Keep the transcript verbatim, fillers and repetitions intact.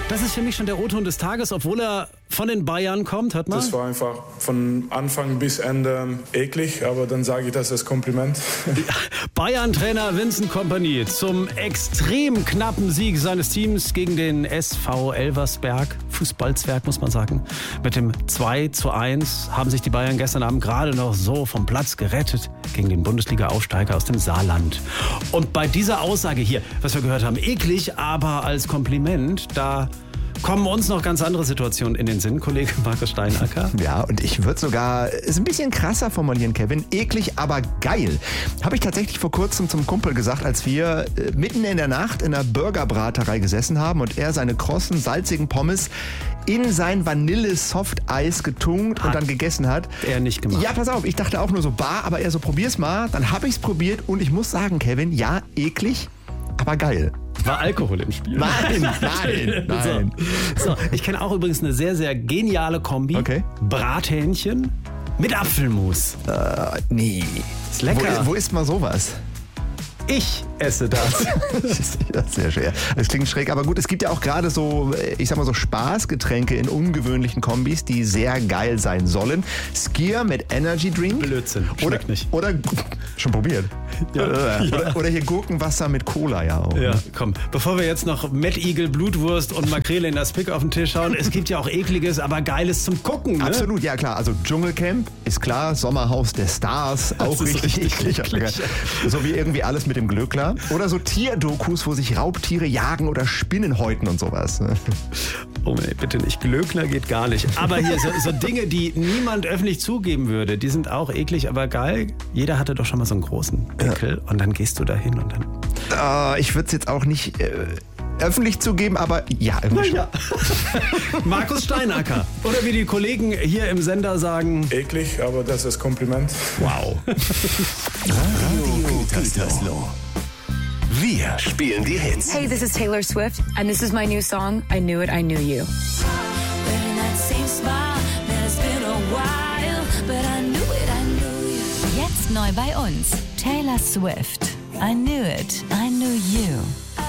Das ist für mich schon der O-Ton des Tages, obwohl er von den Bayern kommt, hört mal. Das war einfach von Anfang bis Ende eklig, aber dann sage ich das als Kompliment. Bayern-Trainer Vincent Kompany zum extrem knappen Sieg seines Teams gegen den S V Elversberg, Fußballzwerg muss man sagen. Mit dem zwei zu eins haben sich die Bayern gestern Abend gerade noch so vom Platz gerettet gegen den Bundesliga-Aufsteiger aus dem Saarland. Und bei dieser Aussage hier, was wir gehört haben, eklig, aber als Kompliment, da kommen uns noch ganz andere Situationen in den Sinn, Kollege Markus Steinacker. Ja, und ich würde sogar es ein bisschen krasser formulieren, Kevin. Eklig, aber geil. Habe ich tatsächlich vor kurzem zum Kumpel gesagt, als wir äh, mitten in der Nacht in einer Burgerbraterei gesessen haben und er seine krossen, salzigen Pommes in sein Vanille-Softeis getunkt und dann gegessen hat. Er nicht gemacht. Ja, pass auf, ich dachte auch nur so, bar, aber er so, probier's mal. Dann habe ich's probiert und ich muss sagen, Kevin, ja, eklig, aber geil. War Alkohol im Spiel? Nein, nein, nein. So, so ich kenne auch übrigens eine sehr, sehr geniale Kombi. Okay. Brathähnchen mit Apfelmus. Äh, nee. Ist lecker. Wo, wo isst man sowas? Ich esse das. Das ist sehr schwer. Das klingt schräg, aber gut, es gibt ja auch gerade so, ich sag mal so Spaßgetränke in ungewöhnlichen Kombis, die sehr geil sein sollen. Skier mit Energy Drink. Blödsinn, schmeckt oder, nicht. Oder, schon probiert. Ja. Oder, Ja. oder hier Gurkenwasser mit Cola ja auch. Ja, komm, bevor wir jetzt noch Mettigel, Blutwurst und Makrele in das Pick auf den Tisch hauen, es gibt ja auch ekliges, aber geiles zum Gucken, ne? Absolut, ja klar. Also Dschungelcamp ist klar, Sommerhaus der Stars, auch Das ist richtig, richtig eklig. eklig. So wie irgendwie alles mit dem Glöckler. Oder so Tierdokus, wo sich Raubtiere jagen oder Spinnen häuten und sowas. Oh nee, bitte nicht. Glöckner geht gar nicht. Aber hier so, so Dinge, die niemand öffentlich zugeben würde, die sind auch eklig, aber geil. Jeder hatte doch schon mal so einen großen Pickel und dann gehst du da hin und dann... Äh, ich würde es jetzt auch nicht äh, öffentlich zugeben, aber ja, irgendwie Ja. Markus Steinacker. Oder wie die Kollegen hier im Sender sagen... Eklig, aber das als Kompliment. Wow. Radio Gütersloh. Wir spielen die Hits. Hey, this is Taylor Swift, and this is my new song, I Knew It, I Knew You. Jetzt neu bei uns. Taylor Swift. I Knew It, I Knew You.